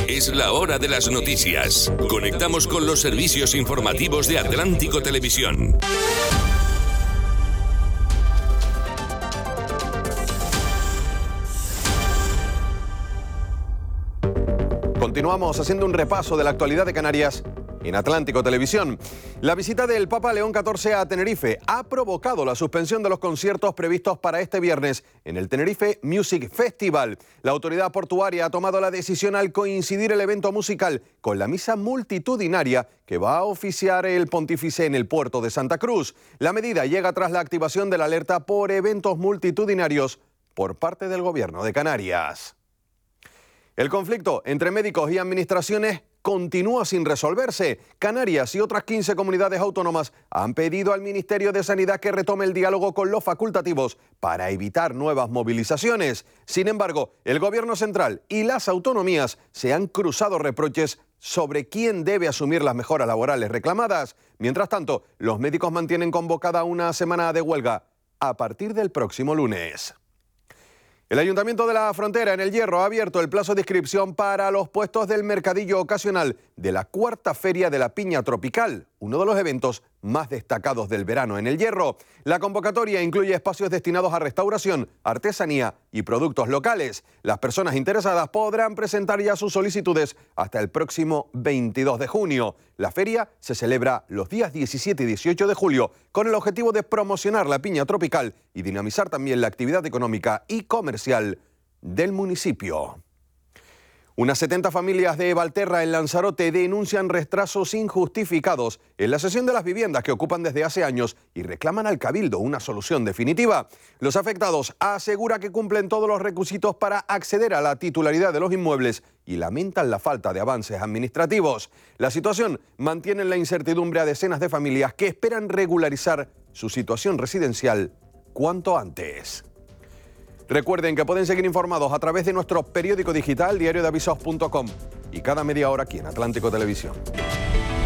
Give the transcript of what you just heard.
Es la hora de las noticias. Conectamos con los servicios informativos de Atlántico Televisión. Continuamos haciendo un repaso de la actualidad de Canarias en Atlántico Televisión. La visita del Papa León XIV a Tenerife ha provocado la suspensión de los conciertos previstos para este viernes en el Tenerife Music Festival. La autoridad portuaria ha tomado la decisión al coincidir el evento musical con la misa multitudinaria que va a oficiar el pontífice en el puerto de Santa Cruz. La medida llega tras la activación de la alerta por eventos multitudinarios por parte del Gobierno de Canarias. El conflicto entre médicos y administraciones continúa sin resolverse. Canarias y otras 15 comunidades autónomas han pedido al Ministerio de Sanidad que retome el diálogo con los facultativos para evitar nuevas movilizaciones. Sin embargo, el Gobierno central y las autonomías se han cruzado reproches sobre quién debe asumir las mejoras laborales reclamadas. Mientras tanto, los médicos mantienen convocada una semana de huelga a partir del próximo lunes. El Ayuntamiento de la Frontera, en El Hierro, ha abierto el plazo de inscripción para los puestos del mercadillo ocasional de la cuarta Feria de la Piña Tropical, uno de los eventos más destacados del verano en El Hierro. La convocatoria incluye espacios destinados a restauración, artesanía y productos locales. Las personas interesadas podrán presentar ya sus solicitudes hasta el próximo 22 de junio. La feria se celebra los días 17 y 18 de julio con el objetivo de promocionar la piña tropical y dinamizar también la actividad económica y comercial del municipio. Unas 70 familias de Valterra, en Lanzarote, denuncian retrasos injustificados en la cesión de las viviendas que ocupan desde hace años y reclaman al Cabildo una solución definitiva. Los afectados aseguran que cumplen todos los requisitos para acceder a la titularidad de los inmuebles y lamentan la falta de avances administrativos. La situación mantiene en la incertidumbre a decenas de familias que esperan regularizar su situación residencial cuanto antes. Recuerden que pueden seguir informados a través de nuestro periódico digital diariodeavisos.com y cada media hora aquí en Atlántico Televisión.